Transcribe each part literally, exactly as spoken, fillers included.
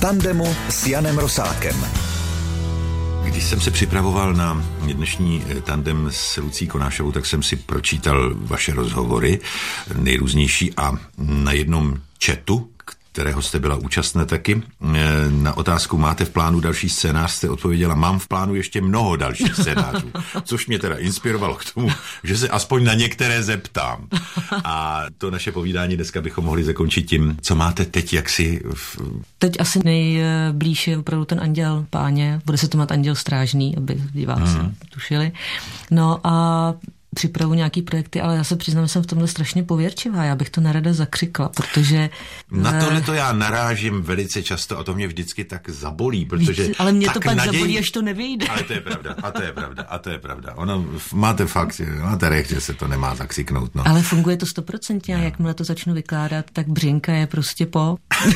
tandemu s Janem Rosákem. Když jsem se připravoval na dnešní tandem s Lucí Konášovou, tak jsem si pročítal vaše rozhovory nejrůznější a na jednom chatu, kterého jste byla účastná taky, na otázku máte v plánu další scénář, jste odpověděla, mám v plánu ještě mnoho dalších scénářů, což mě teda inspirovalo k tomu, že se aspoň na některé zeptám. A to naše povídání dneska bychom mohli zakončit tím, co máte teď, jak si... V... Teď asi nejblíž je opravdu ten Anděl Páně, bude se to jmenovat Anděl Strážný, aby diváci hmm. tušili. No a připravu nějaký projekty, ale já se přiznám, že jsem v tomhle strašně pověrčivá. Já bych to nerada zakřikla, protože... Na tohle to já narážím velice často a to mě vždycky tak zabolí, protože... Víc, ale mě to pak naděj... zabolí, až to nevyjde. Ale to je pravda, a to je pravda, a to je pravda. Ono, máte fakt, máte recht, že se to nemá zakřiknout. No. Ale funguje to stoprocentně a jakmile to začnu vykládat, tak břinka je prostě po...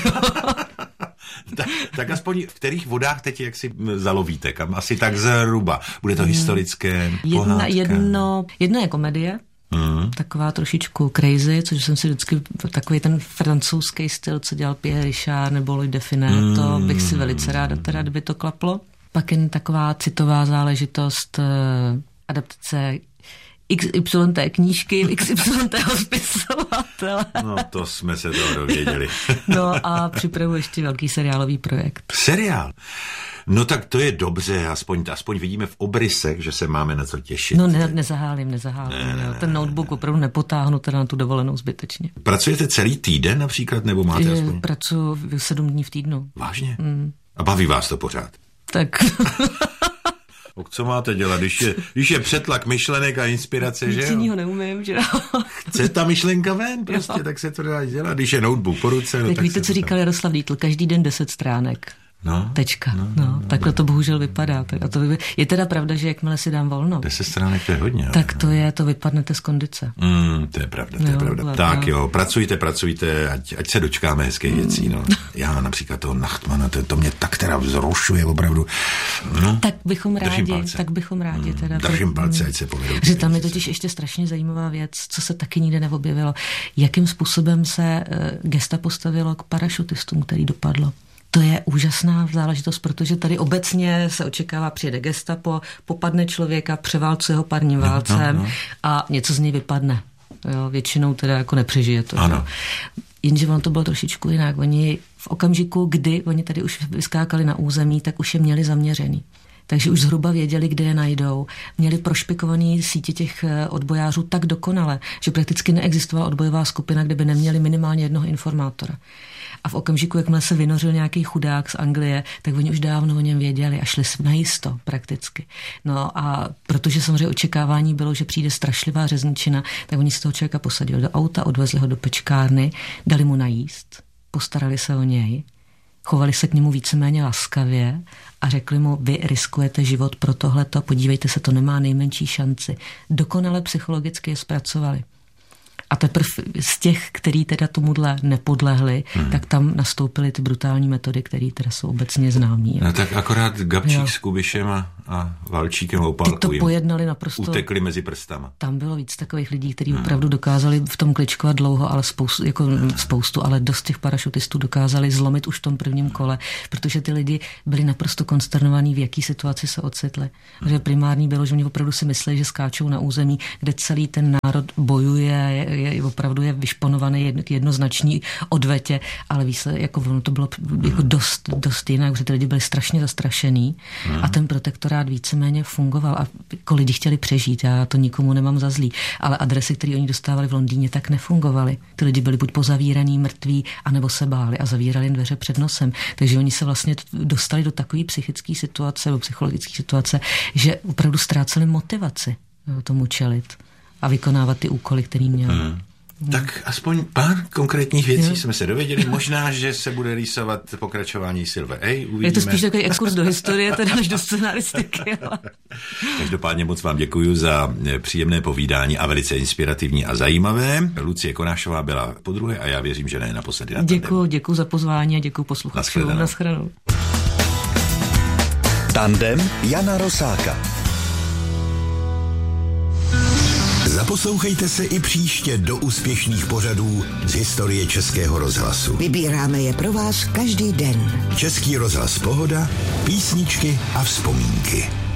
tak, tak aspoň v kterých vodách teď jak si zalovíte? Kam asi tak zhruba? Bude to historické Jedna, jedno, jedno je komedie, mm. taková trošičku crazy, což jsem si vždycky, takový ten francouzský styl, co dělal Pierre Richard nebo Louis Define, mm. to bych si velice ráda, teda, kdyby to klaplo. Pak jen taková citová záležitost, adaptace X Y té knížky, X Y té spisovatele. No to jsme se toho dověděli. No a připravuji ještě velký seriálový projekt. Seriál? No tak to je dobře, aspoň, aspoň vidíme v obrysech, že se máme na co těšit. No ne, nezahálím, nezahálím. Ne, ne, Ten notebook opravdu nepotáhnu teda na tu dovolenou zbytečně. Pracujete celý týden například, nebo máte je, aspoň? Pracuji sedm dní v týdnu. Vážně? Mm. A baví vás to pořád? Tak... Co máte dělat, když je, když je přetlak myšlenek a inspirace, že jo? Nic jinýho neumím, že jo? Chce ta myšlenka ven, prostě, jo. Tak se to dá dělat. Když je notebook po ruce, no, tak, tak víte, co říkal Jaroslav Dítl, každý den deset stránek. No, Tečka. No, no, no, takhle no. to bohužel vypadá. A to by... Je teda pravda, že jakmile si dám volno, deset stránek to je hodně. Tak to je, to vypadnete z kondice. Mm, to je pravda, to jo, je pravda. Vládá. Tak jo, pracujte, pracujte, ať, ať se dočkáme hezké mm. věcí. No. Já například toho Nachtmana, to, to mě tak teda vzrušuje opravdu. No, tak bychom rádi, tak bychom rádi. Teda, mm, držím palce, ať se povedou. Že tam je totiž ještě strašně zajímavá věc, co se taky nikde neobjevilo. Jakým způsobem se uh, gesta postavilo k parašutistům, který dopadlo. To je úžasná záležitost, protože tady obecně se očekává, přijede gestapo, popadne člověka, převálcuje ho parním válcem no, no. a něco z něj vypadne. Jo, většinou teda jako nepřežije to. Ano. Jenže on to bylo trošičku jinak. Oni v okamžiku, kdy oni tady už vyskákali na území, tak už je měli zaměřený. Takže už zhruba věděli, kde je najdou. Měli prošpikovaný sítě těch odbojářů tak dokonale, že prakticky neexistovala odbojová skupina, kde by neměli minimálně jednoho informátora. A v okamžiku, jakmile se vynořil nějaký chudák z Anglie, tak oni už dávno o něm věděli a šli najisto prakticky. No a protože samozřejmě očekávání bylo, že přijde strašlivá řezničina, tak oni z toho člověka posadili do auta, odvezli ho do pečkárny, dali mu najíst, postarali se o něj, chovali se k němu víceméně laskavě a řekli mu, vy riskujete život pro tohleto, podívejte se, to nemá nejmenší šanci. Dokonale psychologicky je zpracovali. A teprve z těch, který teda tomuhle nepodlehli, hmm. tak tam nastoupily ty brutální metody, které teda jsou obecně známý. No tak akorát Gabčík jo. s Kubišem a, a Valčíkem Opálkou to pojednali naprosto. Utekli mezi prstama. Tam bylo víc takových lidí, kteří hmm. opravdu dokázali v tom kličkovat dlouho, ale spoustu, jako hmm. spoustu, ale dost těch parašutistů dokázali zlomit už v tom prvním kole, protože ty lidi byli naprosto konsternovaní, v jaký situaci se ocitli. Hmm. Že primární bylo, že oni opravdu si mysleli, že skáčou na území, kde celý ten národ bojuje, je, opravdu je vyšponovaný jednoznačný odvetě, ale výsledek, jako ono to bylo jako dost, dost jinak, protože ty lidi byli strašně zastrašený hmm. a ten protektorát víceméně fungoval a jako lidi chtěli přežít, já to nikomu nemám za zlý, ale adresy, které oni dostávali v Londýně, tak nefungovaly. Ty lidi byli buď pozavíraný, mrtví, anebo se báli a zavírali jim dveře před nosem. Takže oni se vlastně dostali do takové psychické situace nebo psychologické situace, že opravdu ztráceli motivaci tomu čelit a vykonávat ty úkoly, který měli. Hmm. Tak aspoň pár konkrétních věcí jo. jsme se dověděli. Možná, že se bude rýsovat pokračování Silver A. Uvidíme. Je to spíš takový exkurs do historie, teda než do scenaristiky. Každopádně moc vám děkuji za příjemné povídání a velice inspirativní a zajímavé. Lucie Konášová byla podruhé a já věřím, že ne naposledy na Tandem. Děkuji, děkuji za pozvání a děkuji posluchačům. Naschledanou. Tandem Jana Rosáka. Poslouchejte se i příště do úspěšných pořadů z historie Českého rozhlasu. Vybíráme je pro vás každý den. Český rozhlas Pohoda, písničky a vzpomínky.